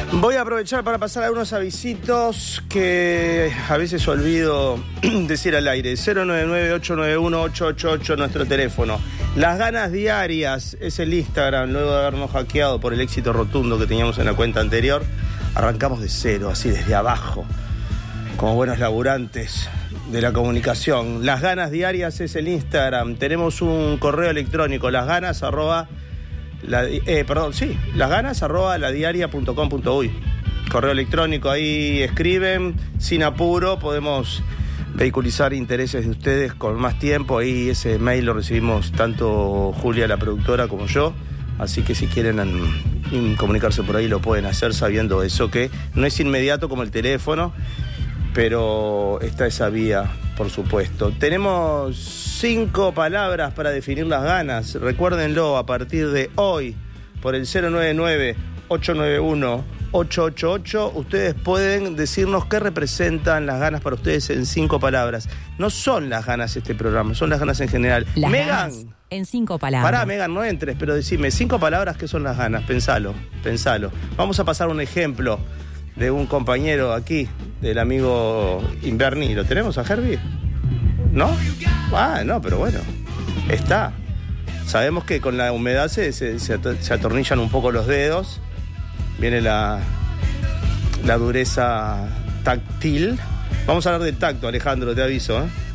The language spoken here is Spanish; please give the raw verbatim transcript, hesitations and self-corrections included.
Voy a aprovechar para pasar algunos avisitos que a veces olvido decir al aire. cero nueve nueve, ocho nueve uno, ocho ocho ocho, nuestro teléfono. Las ganas diarias es el Instagram, luego de habernos hackeado por el éxito rotundo que teníamos en la cuenta anterior. Arrancamos de cero, así desde abajo, como buenos laburantes de la comunicación. Las ganas diarias es el Instagram. Tenemos un correo electrónico, lasganas arroba La, eh, perdón, sí, lasganas arroba ladiaria punto com punto uy. Correo electrónico, ahí escriben, sin apuro, podemos vehiculizar intereses de ustedes con más tiempo. Ahí ese mail lo recibimos tanto Julia, la productora, como yo. Así que si quieren en, en comunicarse por ahí lo pueden hacer, sabiendo eso, que no es inmediato como el teléfono, pero está esa vía, por supuesto. Tenemos cinco palabras para definir las ganas. Recuérdenlo, a partir de hoy, por el cero nueve nueve, ocho nueve uno, ocho ocho ocho, ustedes pueden decirnos qué representan las ganas para ustedes en cinco palabras. No son las ganas este programa, son las ganas en general. Las Megan, ganas en cinco palabras. Pará, Megan, no entres, pero decime, cinco palabras, ¿qué son las ganas? Pensalo, pensalo. Vamos a pasar un ejemplo de un compañero aquí, del amigo Inverni. ¿Lo tenemos a Herbie? ¿No? Ah, no, pero bueno, está. Sabemos que con la humedad se, se, se atornillan un poco los dedos. Viene la, la dureza táctil. Vamos a hablar del tacto, Alejandro, te aviso, ¿eh?